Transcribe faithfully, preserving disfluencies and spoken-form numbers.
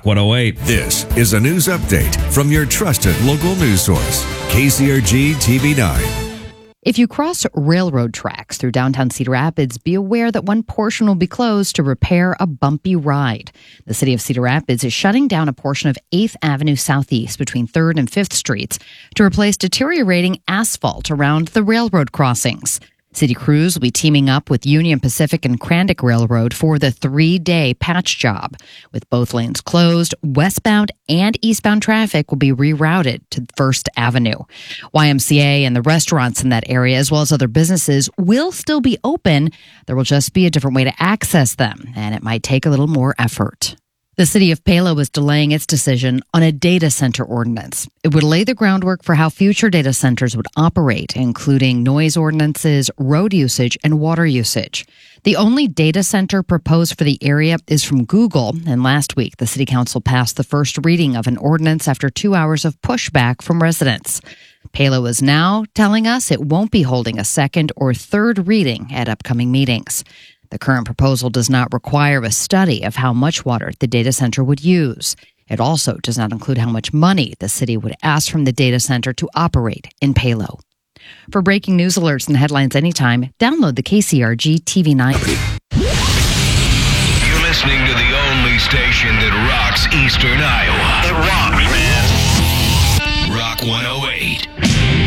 Rock one oh eight. This is a news update from your trusted local news source, K C R G T V nine. If you cross railroad tracks through downtown Cedar Rapids, be aware that one portion will be closed to repair a bumpy ride. The city of Cedar Rapids is shutting down a portion of eighth Avenue Southeast between third and fifth Streets to replace deteriorating asphalt around the railroad crossings. City crews will be teaming up with Union Pacific and Crandic Railroad for the three-day patch job. With both lanes closed, westbound and eastbound traffic will be rerouted to First Avenue. Y M C A and the restaurants in that area, as well as other businesses, will still be open. There will just be a different way to access them, and it might take a little more effort. The city of Palo is delaying its decision on a data center ordinance. It would lay the groundwork for how future data centers would operate, including noise ordinances, road usage, and water usage. The only data center proposed for the area is from Google, and last week the city council passed the first reading of an ordinance after two hours of pushback from residents. Palo is now telling us it won't be holding a second or third reading at upcoming meetings. The current proposal does not require a study of how much water the data center would use. It also does not include how much money the city would ask from the data center to operate in Palo. For breaking news alerts and headlines anytime, download the K C R G T V nine. You're listening to the only station that rocks Eastern Iowa. It rocks, man. Rock one oh eight.